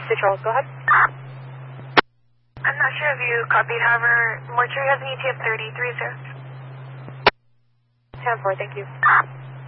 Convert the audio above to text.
St. Charles, go ahead. I'm not sure if you copied, however, mortuary has an ETA of 3030. 10-4, thank you.